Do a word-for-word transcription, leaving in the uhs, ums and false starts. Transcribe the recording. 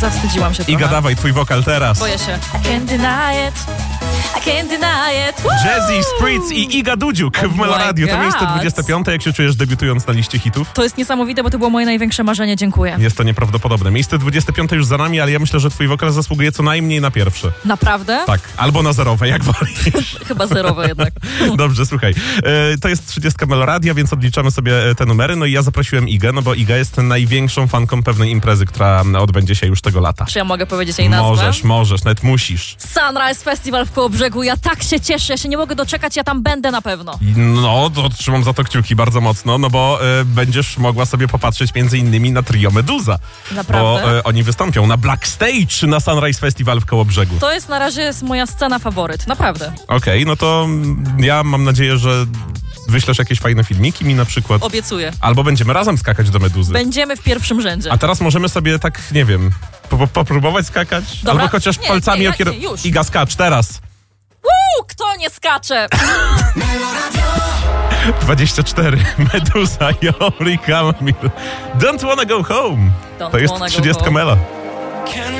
Zawstydziłam się trochę. Iga, dawaj, twój wokal teraz. Boję się. I can't deny it. I can't deny it. Woo! Jazzy, Spritz i Iga Dudziuk Oh w Meloradiu. To my miejsce God. dwudzieste piąte. Jak się czujesz debiutując na liście hitów? To jest niesamowite, bo to było moje największe marzenie. Dziękuję. Jest to nieprawdopodobne. Miejsce dwudzieste piąte już za nami, ale ja myślę, że twój wokal zasługuje co najmniej na pierwsze. Naprawdę? Tak, albo na zerowe, jak wolisz. Chyba zerowe jednak. Dobrze, słuchaj. E, to jest trzydziestka Meloradia, więc odliczamy sobie te numery. No i ja zaprosiłem Igę, no bo Iga jest największą fanką pewnej imprezy, która odbędzie się już tego lata. Czy ja mogę powiedzieć jej nazwę? Możesz, możesz, nawet musisz. Sunrise Festival w Kołobrzegu. Ja tak się cieszę, ja się nie mogę doczekać, ja tam będę na pewno. No, to trzymam za to kciuki bardzo mocno, no bo e, będziesz mogła sobie popatrzeć między innymi na trio Meduza. Naprawdę? Bo e, oni wystąpią na Black Stage na Sunrise Festival w Kołobrzegu. To jest na razie jest moja scena faworyt, naprawdę. Okej, okay, no to ja mam nadzieję, że wyślesz jakieś fajne filmiki mi na przykład. Obiecuję. Albo będziemy razem skakać do Meduzy. Będziemy w pierwszym rzędzie. A teraz możemy sobie tak, nie wiem, po, popróbować skakać? Dobra. Albo chociaż Nie, palcami nie, ja- okier... nie, już. Iga, skacz teraz. Uuu, kto nie skacze? dwadzieścia cztery. Meduza, Yori Kamil. Don't wanna go home. Don't To jest wanna go trzydziestka home. Mela.